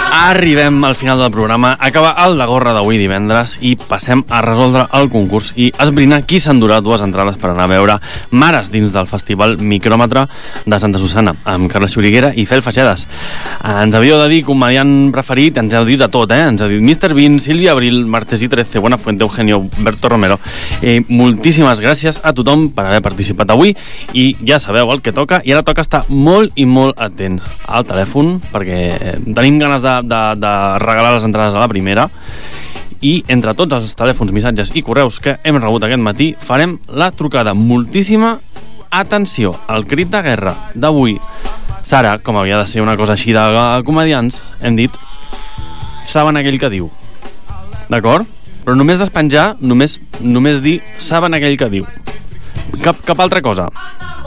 Arribem al final del programa, acaba el de gorra d'avui divendres i passem a resoldre el concurs i esbrinar qui s'endurà 2 entrades per anar a veure Mares dins del Festival Micròmetre de Santa Susana, amb Carles Xuriguera i Fel Faixedes. Ens havíeu de dir comediant preferit, ens heu dit de tot, Ens heu dit Mr. Bean, Sílvia Abril, Martes i 13, Buenafuente, Eugenio, Berto Romero. Moltíssimes gràcies a tothom per haver participat avui i ja sabeu el que toca, i ara toca estar molt i molt atents al telèfon perquè tenim ganes de regalar les entrades a la primera, i entre tots els telèfons, missatges i correus que hem rebut aquest matí farem la trucada. Moltíssima atenció al crit de guerra d'avui. Sara, com havia de ser una cosa així de comedians, hem dit saben aquell que diu, d'acord? Però només despenjar, només dir saben aquell que diu, cap altra cosa.